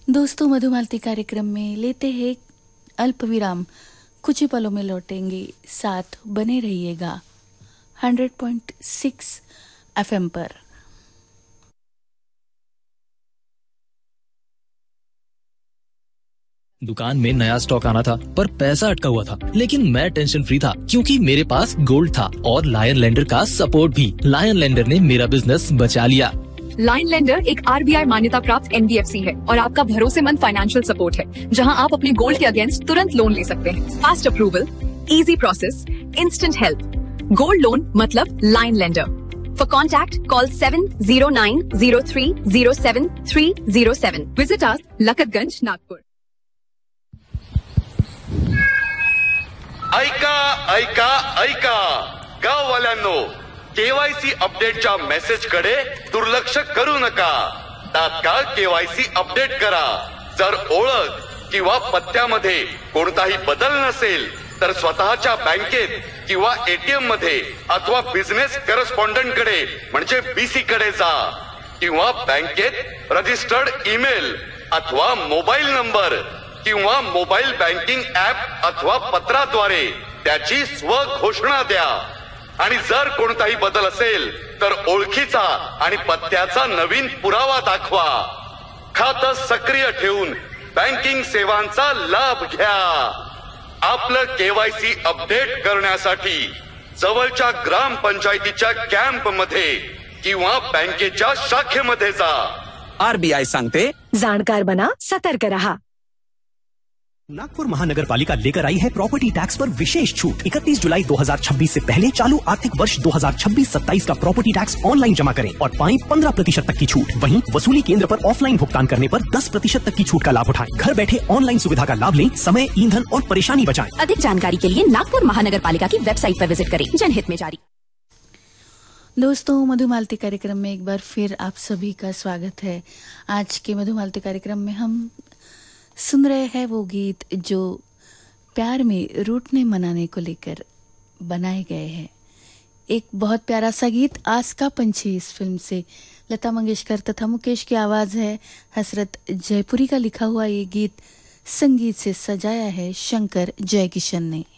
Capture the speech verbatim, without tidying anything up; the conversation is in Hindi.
दोस्तों, मधुमालती कार्यक्रम में लेते हैं अल्प विराम। कुछ ही पलों में लौटेंगे, साथ बने रहिएगा हंड्रेड पॉइंट सिक्स एफएम पर। दुकान में नया स्टॉक आना था पर पैसा अटका हुआ था, लेकिन मैं टेंशन फ्री था क्योंकि मेरे पास गोल्ड था और लायन लेंडर का सपोर्ट भी। लायन लेंडर ने मेरा बिजनेस बचा लिया। लायन लेंडर एक आरबीआई मान्यता प्राप्त एनबीएफसी है और आपका भरोसेमंद फाइनेंशियल सपोर्ट है, जहां आप अपने गोल्ड के अगेंस्ट तुरंत लोन ले सकते हैं। Fast approval, easy process, instant help. Gold loan मतलब lion lender. For contact call seven zero nine zero three zero seven three zero seven. Visit us लखतगंज, Nagpur. ऐका ऐका ऐका गाववाल्यांनो, केवायसी अपडेटच्या मेसेज कडे दुर्लक्ष करू नका। तात्काळ केवायसी अपडेट करा। जर ओळख किंवा पत्त्यामध्ये कोणताही बदल नसेल तर स्वतःच्या बँकेत किंवा एटीएम मध्ये अथवा बिझनेस करस्पॉन्डंट कडे म्हणजे बीसी कडे जा, किंवा बँकेत रजिस्टर्ड ईमेल अथवा मोबाईल नंबर किंवा मोबाईल बँकिंग ऍप अथवा पत्राद्वारे त्याची स्वघोषणा द्या। आणि जर कोणताही बदल असेल तर ओळखीचा आणि पत्त्याचा नवीन पुरावा दाखवा। खातं सक्रिय ठेवून बँकिंग सेवांचा लाभ घ्या। आपलं केवायसी अपडेट करण्यासाठी जवळच्या ग्रामपंचायतीच्या कॅम्प मध्ये किंवा बँकेच्या शाखेमध्ये जा। आरबीआई सांगते, जाणकार बना, सतर्क रहा। नागपुर महानगर पालिका लेकर आई है प्रॉपर्टी टैक्स पर विशेष छूट। इकतीस जुलाई दो हज़ार छब्बीस से पहले चालू आर्थिक वर्ष दो हज़ार छब्बीस सत्ताईस का प्रॉपर्टी टैक्स ऑनलाइन जमा करें और पाएं पंद्रह प्रतिशत तक की छूट। वहीं वसूली केंद्र पर ऑफलाइन भुगतान करने पर दस प्रतिशत तक की छूट का लाभ उठाएं। घर बैठे ऑनलाइन सुविधा का लाभ लें, समय, ईंधन और परेशानी बचाएं। अधिक जानकारी के लिए नागपुर महानगर पालिका की वेबसाइट पर विजिट करें। जनहित में जारी। दोस्तों, मधुमालती कार्यक्रम में एक बार फिर आप सभी का स्वागत है। आज के मधुमालती कार्यक्रम में हम सुन रहे हैं वो गीत जो प्यार में रूठने मनाने को लेकर बनाए गए हैं। एक बहुत प्यारा सा गीत आस का पंछी इस फिल्म से लता मंगेशकर तथा मुकेश की आवाज है। हसरत जयपुरी का लिखा हुआ ये गीत संगीत से सजाया है शंकर जयकिशन ने।